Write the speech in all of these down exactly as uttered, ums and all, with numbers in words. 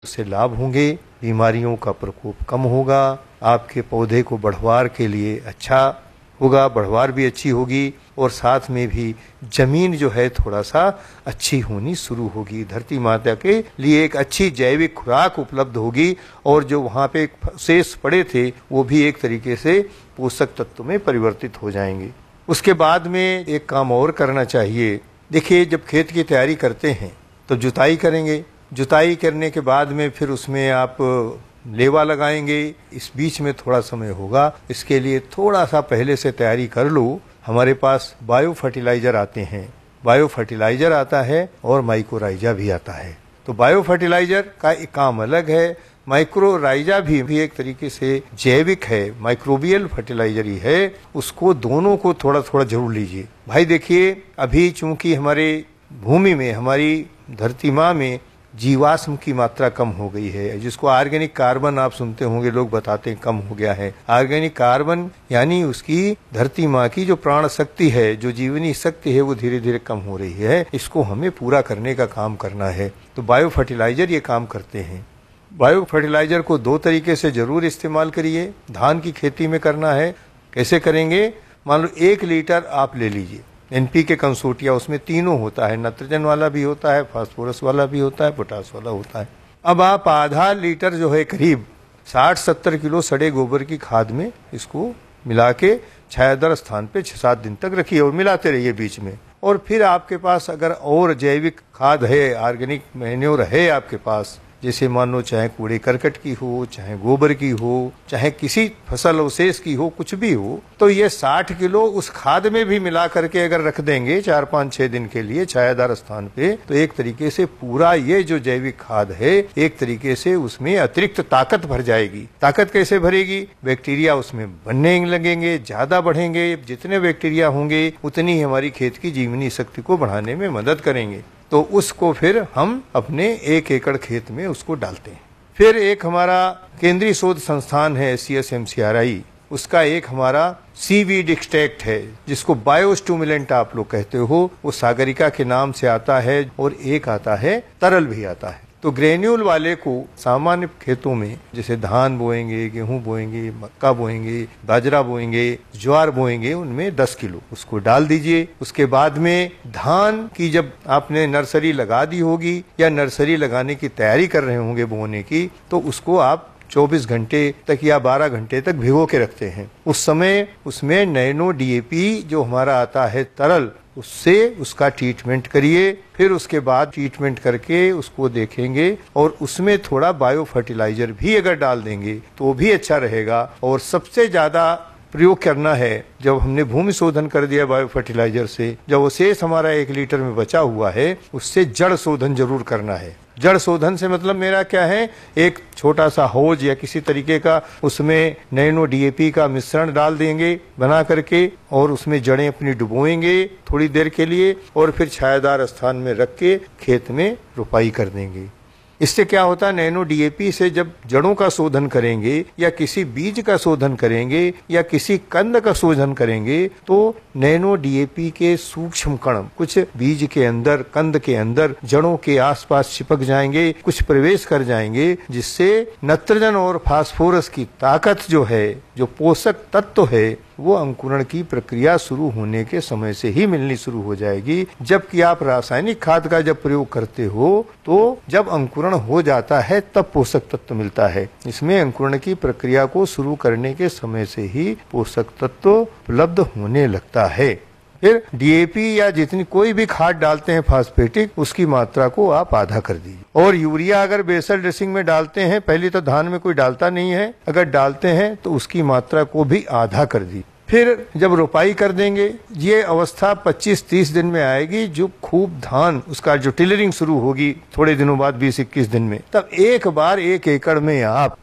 से लाभ होंगे, बीमारियों का प्रकोप कम होगा, आपके पौधे को बढ़वार के लिए अच्छा होगा, बढ़वार भी अच्छी होगी और साथ में भी जमीन जो है थोड़ा सा अच्छी होनी शुरू होगी। धरती माता के लिए एक अच्छी जैविक खुराक उपलब्ध होगी और जो वहाँ पे शेष पड़े थे वो भी एक तरीके से पोषक तत्व में परिवर्तित हो जाएंगे। उसके बाद में एक काम और करना चाहिए। देखिए, जब खेत की तैयारी करते हैं तो जुताई करेंगे, जुताई करने के बाद में फिर उसमें आप लेवा लगाएंगे। इस बीच में थोड़ा समय होगा, इसके लिए थोड़ा सा पहले से तैयारी कर लो। हमारे पास बायो फर्टिलाइजर आते हैं, बायो फर्टिलाइजर आता है और माइक्रोराइजा भी आता है। तो बायो फर्टिलाइजर का एक काम अलग है, माइक्रोराइजा भी, भी एक तरीके से जैविक है, माइक्रोबियल फर्टिलाइजर ही है। उसको दोनों को थोड़ा थोड़ा जरूर लीजिए। भाई देखिए, अभी चूंकि हमारे भूमि में, हमारी धरती माँ में जीवाश्म की मात्रा कम हो गई है, जिसको ऑर्गेनिक कार्बन आप सुनते होंगे, लोग बताते हैं कम हो गया है। ऑर्गेनिक कार्बन यानी उसकी धरती माँ की जो प्राण शक्ति है, जो जीवनी शक्ति है, वो धीरे धीरे कम हो रही है। इसको हमें पूरा करने का काम करना है। तो बायो फर्टिलाइजर ये काम करते हैं। बायो फर्टिलाइजर को दो तरीके से जरूर इस्तेमाल करिए। धान की खेती में करना है, कैसे करेंगे? मान लो एक लीटर आप ले लीजिए एनपीके कंसोर्टिया, उसमें तीनों होता है, नाइट्रोजन वाला भी होता है, फास्फोरस वाला भी होता है, पोटास वाला होता है। अब आप आधा लीटर जो है करीब साठ सत्तर किलो सड़े गोबर की खाद में इसको मिला के छायादार स्थान पे छह सात दिन तक रखिए और मिलाते रहिए बीच में। और फिर आपके पास अगर और जैविक खाद है, ऑर्गेनिक मैन्योर है आपके पास, जैसे मान लो चाहे कूड़े करकट की हो, चाहे गोबर की हो, चाहे किसी फसल अवशेष की हो, कुछ भी हो, तो ये साठ किलो उस खाद में भी मिला करके अगर रख देंगे चार पाँच छह दिन के लिए छायादार स्थान पे, तो एक तरीके से पूरा ये जो जैविक खाद है, एक तरीके से उसमें अतिरिक्त ताकत भर जाएगी। ताकत कैसे भरेगी? बैक्टीरिया उसमें बनने लगेंगे, ज्यादा बढ़ेंगे। जितने बैक्टीरिया होंगे उतनी ही हमारी खेत की जीवनी शक्ति को बढ़ाने में मदद करेंगे। तो उसको फिर हम अपने एक एकड़ खेत में उसको डालते हैं। फिर एक हमारा केंद्रीय शोध संस्थान है C S M C R आई, उसका एक हमारा सीवीड एक्सट्रैक्ट है, जिसको बायोस्टिमुलेंट आप लोग कहते हो। वो सागरिका के नाम से आता है और एक आता है तरल भी आता है। तो ग्रेन्यूल वाले को सामान्य खेतों में, जैसे धान बोएंगे, गेहूं बोएंगे, मक्का बोएंगे, बाजरा बोएंगे, ज्वार बोएंगे, उनमें दस किलो उसको डाल दीजिए। उसके बाद में धान की जब आपने नर्सरी लगा दी होगी या नर्सरी लगाने की तैयारी कर रहे होंगे बोने की, तो उसको आप चौबीस घंटे तक या बारह घंटे तक भिगो के रखते हैं। उस समय उसमें नैनो डीएपी जो हमारा आता है तरल, उससे उसका ट्रीटमेंट करिए। फिर उसके बाद ट्रीटमेंट करके उसको देखेंगे और उसमें थोड़ा बायो फर्टिलाइजर भी अगर डाल देंगे तो भी अच्छा रहेगा। और सबसे ज्यादा प्रयोग करना है जब हमने भूमि शोधन कर दिया बायो फर्टिलाइजर से, जब शेष हमारा एक लीटर में बचा हुआ है, उससे जड़ शोधन जरूर करना है। जड़ शोधन से मतलब मेरा क्या है, एक छोटा सा हौज या किसी तरीके का उसमें नैनो डीएपी का मिश्रण डाल देंगे बना करके और उसमें जड़ें अपनी डुबोएंगे थोड़ी देर के लिए और फिर छायादार स्थान में रख के खेत में रुपाई कर देंगे। इससे क्या होता है, नैनो डीएपी से जब जड़ों का शोधन करेंगे या किसी बीज का शोधन करेंगे या किसी कंद का शोधन करेंगे, तो नैनो डीएपी के सूक्ष्म कण कुछ बीज के अंदर, कंद के अंदर, जड़ों के आसपास चिपक जाएंगे, कुछ प्रवेश कर जाएंगे, जिससे नाइट्रोजन और फास्फोरस की ताकत जो है, जो पोषक तत्व है, वो अंकुरण की प्रक्रिया शुरू होने के समय से ही मिलनी शुरू हो जाएगी। जबकि आप रासायनिक खाद का जब प्रयोग करते हो तो जब अंकुरण हो जाता है तब पोषक तत्व मिलता है। इसमें अंकुरण की प्रक्रिया को शुरू करने के समय से ही पोषक तत्व उपलब्ध होने लगता है। फिर डीएपी या जितनी कोई भी खाद डालते हैं फास्फेटिक, उसकी मात्रा को आप आधा कर दीजिए। और यूरिया अगर बेसल ड्रेसिंग में डालते हैं, पहले तो धान में कोई डालता नहीं है, अगर डालते हैं तो उसकी मात्रा को भी आधा कर दीजिए। फिर जब रोपाई कर देंगे, ये अवस्था पच्चीस तीस दिन में आएगी, जो खूब धान उसका जो टिलरिंग शुरू होगी थोड़े दिनों बाद बीस इक्कीस दिन में, तब एक बार एक एकड़ में आप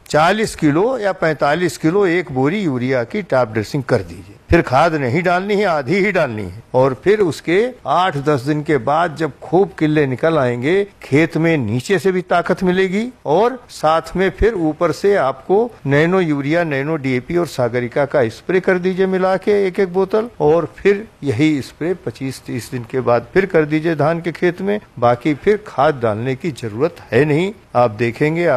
चालीस किलो या पैंतालीस किलो एक बोरी यूरिया की टॉप ड्रेसिंग कर दीजिए। फिर खाद नहीं डालनी है, आधी ही डालनी है। और फिर उसके आठ दस दिन के बाद जब खूब किल्ले निकल आएंगे, खेत में नीचे से भी ताकत मिलेगी और साथ में फिर ऊपर से आपको नैनो यूरिया, नैनो डीएपी और सागरिका का स्प्रे कर दीजिए मिला के एक एक बोतल। और फिर यही स्प्रे पच्चीस तीस दिन के बाद फिर कर दीजिए धान के खेत में। बाकी फिर खाद डालने की जरूरत है नहीं। आप देखेंगे